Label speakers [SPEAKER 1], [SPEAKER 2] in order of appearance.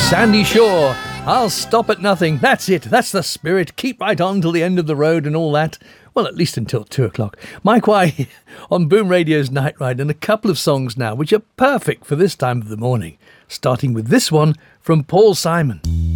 [SPEAKER 1] Sandy Shaw, I'll stop at nothing. That's it. That's the spirit. Keep right on till the end of the road and all that. Well, at least until 2 o'clock. Mike White on Boom Radio's Night Ride, and a couple of songs now which are perfect for this time of the morning, starting with this one from Paul Simon.